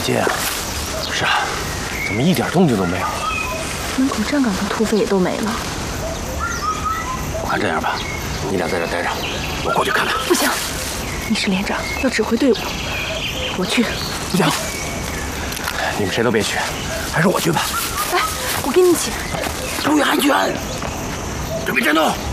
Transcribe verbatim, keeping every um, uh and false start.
街啊？ 是啊， 怎么一点动静都没有？ 门口站岗的土匪也都没了。 我看这样吧，你俩在这待着，我过去看看。 不行，你是连长，要指挥队伍，我去。 不行，你们谁都别去，还是我去吧。 哎，我跟你一起。 注意安全，准备战斗。